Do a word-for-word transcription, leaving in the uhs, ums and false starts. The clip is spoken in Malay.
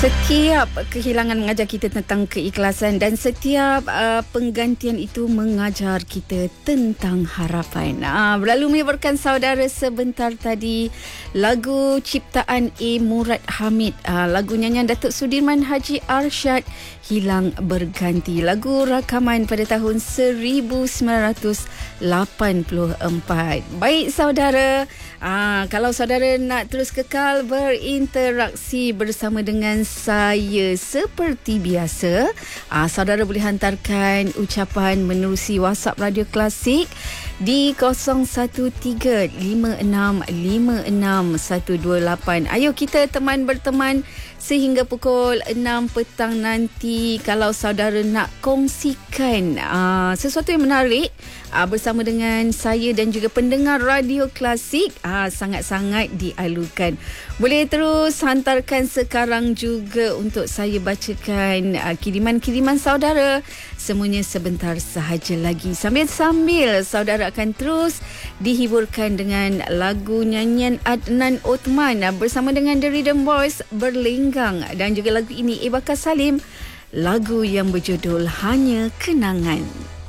Setiap kehilangan mengajar kita tentang keikhlasan dan setiap uh, penggantian itu mengajar kita tentang harapan. Uh, berlalu menyebarkan saudara sebentar tadi lagu ciptaan A. Murad Hamid, uh, lagu nyanyian Datuk Sudirman Haji Arsyad, Hilang Berganti. Lagu rakaman pada tahun seribu sembilan ratus lapan puluh empat. Baik saudara, uh, kalau saudara nak terus kekal berinteraksi bersama dengan saya seperti biasa, aa, saudara boleh hantarkan ucapan menerusi WhatsApp Radio Klasik di kosong satu tiga lima enam lima enam satu dua lapan. Ayo kita teman berteman sehingga pukul enam petang nanti. Kalau saudara nak kongsikan aa, sesuatu yang menarik aa, bersama dengan saya dan juga pendengar Radio Klasik, aa, sangat-sangat dialukan. Boleh terus hantarkan sekarang juga untuk saya bacakan uh, kiriman-kiriman saudara. Semuanya sebentar sahaja lagi. Sambil-sambil saudara akan terus dihiburkan dengan lagu nyanyian Adnan Othman uh, bersama dengan The Rhythm Boys, Berlenggang, dan juga lagu ini Ebaka Salim, lagu yang berjudul Hanya Kenangan.